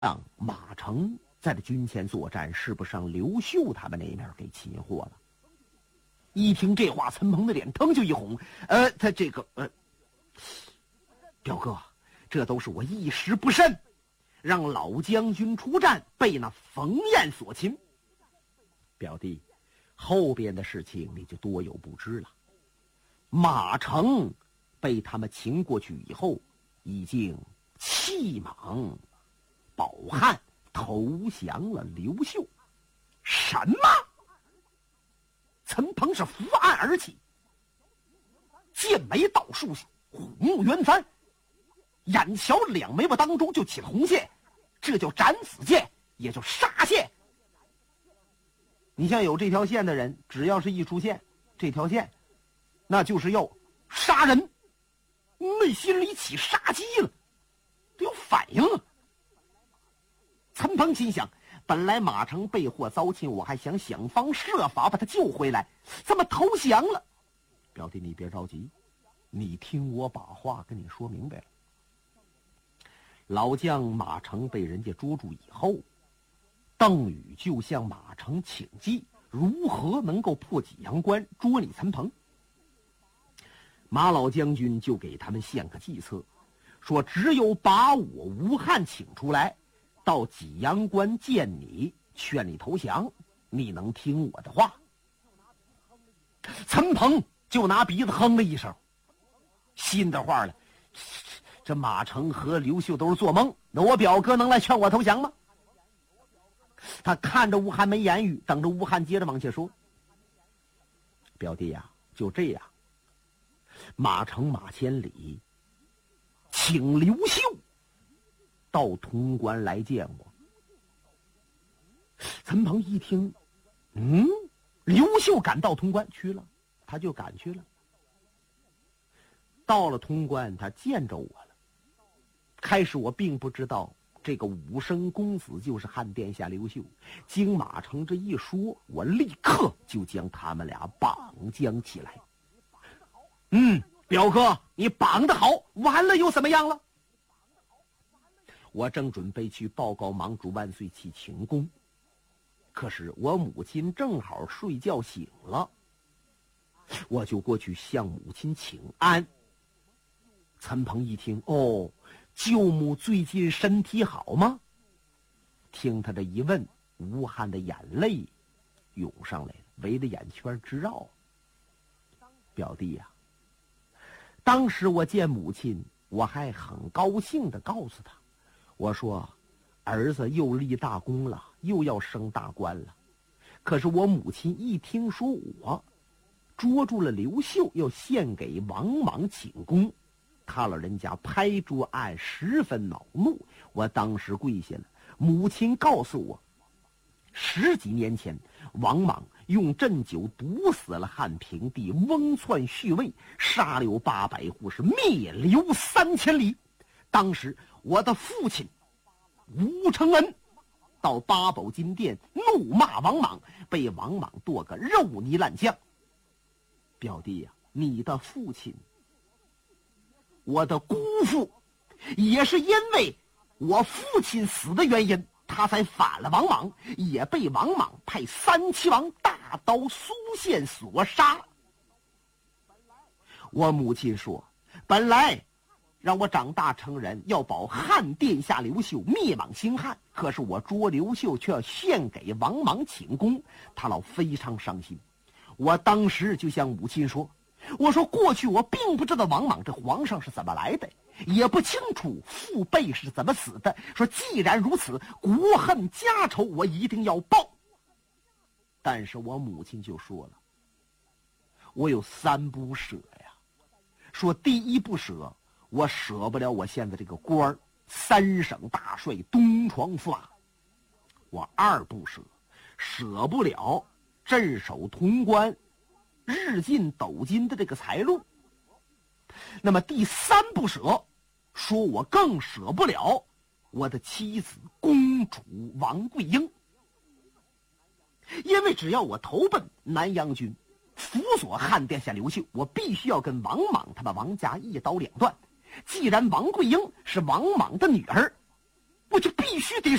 马成在这军前作战，是不是让刘秀他们那面给擒获了？一听这话，陈鹏的脸腾就一红。他这个表哥，这都是我一时不慎，让老将军出战，被那冯彦所擒。表弟，后边的事情你就多有不知了。马成被他们擒过去以后，已经弃莽保汉，投降了刘秀。什么？陈鹏是伏案而起，剑眉倒竖，虎目圆翻，眼瞧两眉毛当中就起了红线，这叫斩子剑，也叫杀线。你像有这条线的人，只要是一出现这条线，那就是要杀人，内心里起杀机了，得有反应啊。陈鹏心想，本来马成被祸遭擒，我还想方设法把他救回来，怎么投降了？表弟，你别着急，你听我把话跟你说明白了。老将马成被人家捉住以后，邓禹就向马成请计，如何能够破济阳关，捉你陈鹏。马老将军就给他们献个计策，说只有把我吴汉请出来，到济阳关见你，劝你投降，你能听我的话。陈鹏就拿鼻子哼了一声，心的话了，这马成和刘秀都是做梦，那我表哥能来劝我投降吗？他看着吴汉没言语，等着吴汉接着往下说。表弟呀，就这样，马成马千里请刘秀到潼关来见我。陈鹏一听，刘秀赶到潼关去了，他就赶去了。到了潼关，他见着我了。开始我并不知道这个武生公子就是汉殿下刘秀，经马成这一说，我立刻就将他们俩绑将起来。表哥，你绑得好，完了又怎么样了？我正准备去报告盟主万岁去请功，可是我母亲正好睡觉醒了，我就过去向母亲请安。陈鹏一听，舅母最近身体好吗？听他这一问，吴汉的眼泪涌上来了，围着眼圈直绕。表弟呀，当时我见母亲，我还很高兴地告诉他，我说儿子又立大功了，又要升大官了。可是我母亲一听说我捉住了刘秀，要献给王莽请功，他老人家拍桌案，十分恼怒。我当时跪下了，母亲告诉我，10几年前王莽用鸩酒毒死了汉平帝翁篡续位，杀了800户，是灭刘3000里。当时我的父亲吴承恩到八宝金殿怒骂王莽，被王莽剁个肉泥烂酱。表弟呀，你的父亲，我的姑父，也是因为我父亲死的原因，他才反了王莽，也被王莽派3齐王大刀苏宪所杀。我母亲说，本来让我长大成人，要保汉殿下刘秀，灭莽兴汉，可是我捉刘秀却要献给王莽请功，他老非常伤心。我当时就向母亲说，我说过去我并不知道王莽这皇上是怎么来的，也不清楚父辈是怎么死的，说既然如此，国恨家仇我一定要报。但是我母亲就说了，我有3不舍呀。说第一不舍，我舍不了我现在这个官，3省大帅，东床驸马。我2不舍，舍不了镇守潼关日进斗金的这个财路。那么第3不舍，说我更舍不了我的妻子公主王桂英。因为只要我投奔南阳军，辅佐汉殿下刘秀，我必须要跟王莽他们王家一刀两断。既然王桂英是王莽的女儿， 我就必须得